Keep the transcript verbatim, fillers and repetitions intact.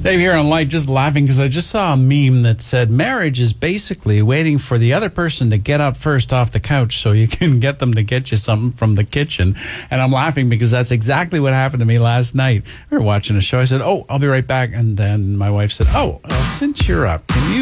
Dave here on Light, just laughing because I just saw a meme that said marriage is basically waiting for the other person to get up first off the couch so you can get them to get you something from the kitchen. And I'm laughing because that's exactly what happened to me last night. We were watching a show. I said, oh, I'll be right back. And then my wife said, oh, well, since you're up, can you